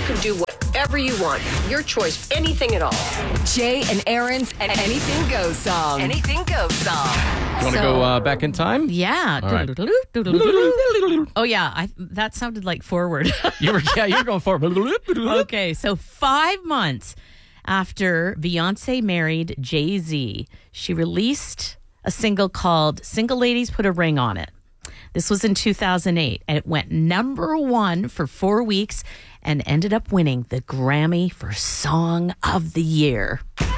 can do whatever you want. Your choice, anything at all. Jay and Aaron's Anything Goes song. Anything Goes song. You want to go back in time? Yeah. All right. Oh, yeah. That sounded like forward. You were going forward. Okay, so 5 months after Beyonce married Jay-Z, she released a single called Single Ladies Put a Ring on It. This was in 2008, and it went #1 for 4 weeks and ended up winning the Grammy for Song of the Year.